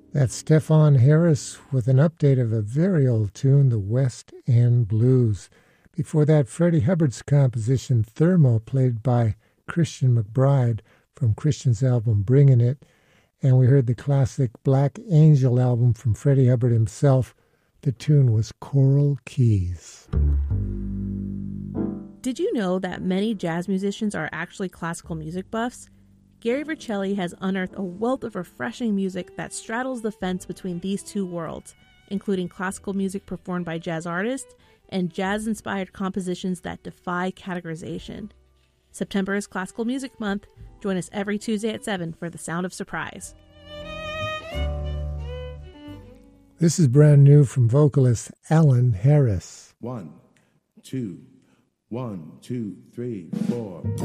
That's Stefan Harris with an update of a very old tune, the West End Blues. Before that, Freddie Hubbard's composition Thermal, played by Christian McBride from Christian's album Bringin' It. And we heard the classic Black Angel album from Freddie Hubbard himself. The tune was Coral Keys. Did you know that many jazz musicians are actually classical music buffs? Gary Vercelli has unearthed a wealth of refreshing music that straddles the fence between these two worlds, including classical music performed by jazz artists and jazz-inspired compositions that defy categorization. September is Classical Music Month. Join us every Tuesday at 7 for The Sound of Surprise. This is brand new from vocalist Alan Harris. 1, 2, 1, 2, 3, 4.